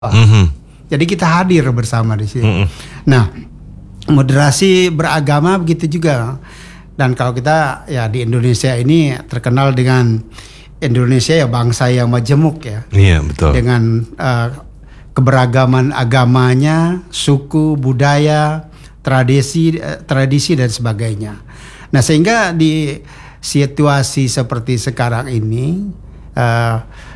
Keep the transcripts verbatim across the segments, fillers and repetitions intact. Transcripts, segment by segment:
Mm-hmm. Jadi kita hadir bersama di sini. Mm-hmm. Nah, moderasi beragama begitu juga. Dan kalau kita ya di Indonesia ini terkenal dengan Indonesia ya bangsa yang majemuk ya. Iya, betul. Dengan uh, keberagaman agamanya, suku, budaya, tradisi, uh, tradisi dan sebagainya. Nah, sehingga di situasi seperti sekarang ini uh,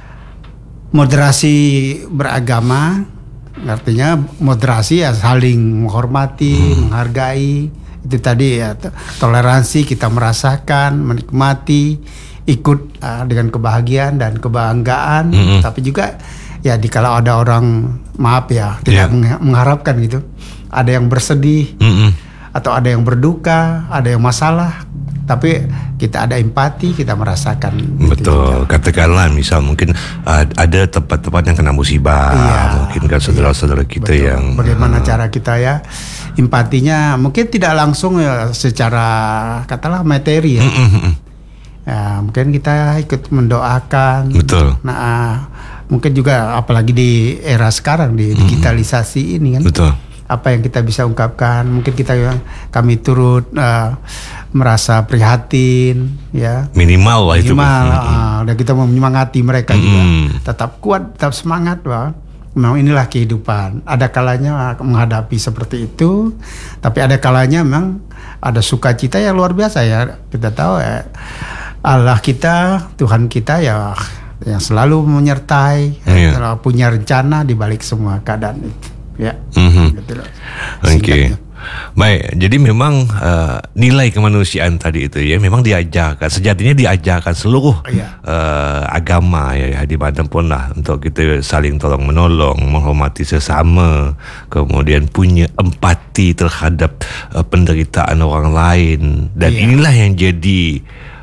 moderasi beragama artinya moderasi ya saling menghormati, hmm. menghargai, itu tadi ya toleransi, kita merasakan, menikmati, ikut uh, dengan kebahagiaan dan kebanggaan, hmm. tapi juga ya dikala ada orang maaf ya tidak yeah. mengharapkan gitu, ada yang bersedih hmm. atau ada yang berduka, ada yang masalah. Tapi kita ada empati, kita merasakan. Betul, gitu. Katakanlah misal mungkin uh, ada tempat-tempat yang kena musibah, iya, mungkin kan saudara-saudara kita betul. Yang bagaimana uh, cara kita ya empatinya mungkin tidak langsung ya secara katalah materi ya. Mm-hmm. Ya mungkin kita ikut mendoakan. Betul. Nah mungkin juga apalagi di era sekarang di mm-hmm. digitalisasi ini kan. Betul. Apa yang kita bisa ungkapkan, mungkin kita kami turut uh, merasa prihatin ya minimal lah itu minimal uh, dan kita mau menyemangati mereka mm-hmm. juga tetap kuat, tetap semangat bahwa memang inilah kehidupan. Ada kalanya menghadapi seperti itu, tapi ada kalanya memang ada sukacita yang luar biasa ya. Kita tahu ya Allah kita, Tuhan kita ya yang selalu menyertai, yeah. ya, punya rencana di balik semua keadaan itu. Ya, mm-hmm. Oke, okay. Baik. Jadi memang uh, nilai kemanusiaan tadi itu ya memang diajarkan, sejatinya diajarkan seluruh oh, iya. uh, agama ya di mana pun lah untuk kita saling tolong menolong, menghormati sesama, kemudian punya empati terhadap uh, penderitaan orang lain dan iya. inilah yang jadi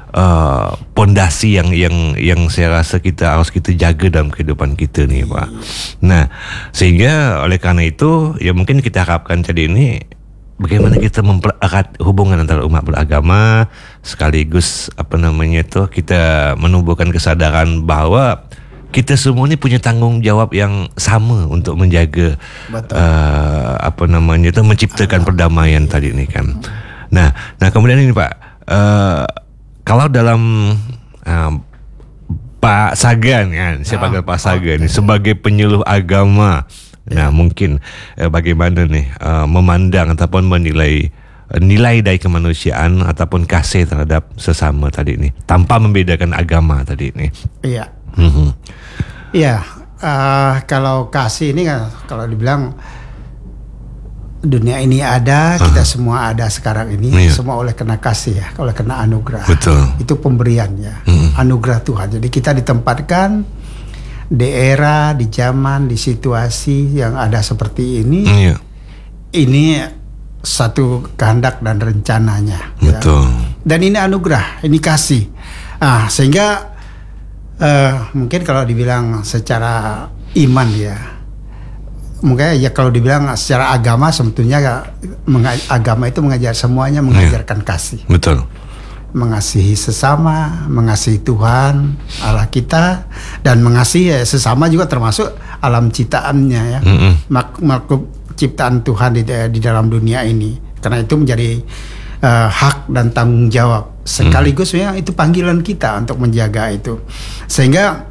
pondasi uh, yang yang yang saya rasa kita harus kita jaga dalam kehidupan kita nih Pak. Nah, sehingga oleh karena itu ya mungkin kita harapkan jadi ini bagaimana kita mempererat hubungan antara umat beragama sekaligus apa namanya itu kita menumbuhkan kesadaran bahwa kita semua ini punya tanggung jawab yang sama untuk menjaga uh, apa namanya itu menciptakan perdamaian tadi ini kan. Nah, nah kemudian ini Pak. Uh, Kalau dalam uh, Pak Sagan kan, saya panggil Pak Sagan oh, sebagai penyuluh agama, yeah. nah mungkin uh, bagaimana nih uh, memandang ataupun menilai uh, nilai dari kemanusiaan ataupun kasih terhadap sesama tadi ini, tanpa membedakan agama tadi ini. Iya, mm-hmm. iya. Uh, kalau kasih ini kan, kalau dibilang dunia ini ada, uh-huh. kita semua ada sekarang ini, iya. semua oleh kena kasih ya, oleh kena anugerah. Betul. Itu pemberian ya, hmm. anugerah Tuhan. Jadi kita ditempatkan di era, di zaman, di situasi yang ada seperti ini. Iya. Ini satu kehendak dan rencananya. Betul. Ya. Dan ini anugerah, ini kasih. Ah, sehingga uh, mungkin kalau dibilang secara iman ya. Mungkin ya kalau dibilang secara agama sebetulnya agama itu mengajar semuanya mengajarkan ya. Kasih. Betul. Mengasihi sesama, mengasihi Tuhan Allah kita dan mengasihi ya, sesama juga termasuk alam ciptaannya ya. Mm-hmm. Makhluk ciptaan Tuhan di, di dalam dunia ini. Karena itu menjadi uh, hak dan tanggung jawab sekaligus mm. ya itu panggilan kita untuk menjaga itu. Sehingga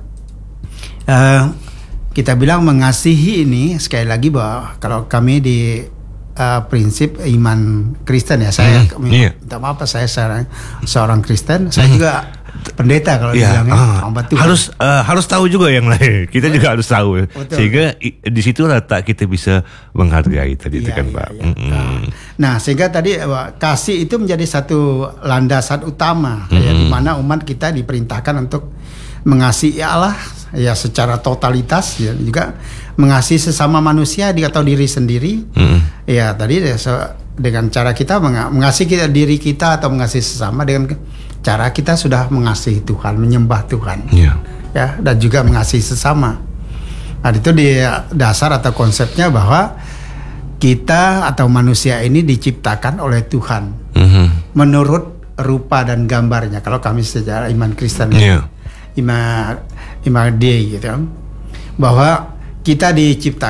uh, kita bilang mengasihi ini sekali lagi bahwa kalau kami di uh, prinsip iman Kristen ya saya mm, minta yeah. maaf saya seorang, seorang Kristen, saya mm. juga pendeta kalau yeah. bilangnya ah, harus uh, harus tahu juga yang lain, kita juga harus tahu. Betul. Sehingga i, di situ letak kita bisa menghargai tadi itu yeah, kan yeah, Pak. Yeah. Mm-hmm. Nah, nah sehingga tadi uh, kasih itu menjadi satu landasan utama mm-hmm. ya, di mana umat kita diperintahkan untuk mengasihi Allah ya secara totalitas ya, juga mengasihi sesama manusia atau diri sendiri. Mm. Ya tadi ya, so, dengan cara kita mengasihi kita, diri kita atau mengasihi sesama dengan cara kita sudah mengasihi Tuhan, menyembah Tuhan. Yeah. Ya dan juga mengasihi sesama. Nah itu di dasar atau konsepnya bahwa kita atau manusia ini diciptakan oleh Tuhan mm-hmm. menurut rupa dan gambarnya. Kalau kami secara iman Kristen yeah. Ima Iman D gitu kan, bahwa kita diciptakan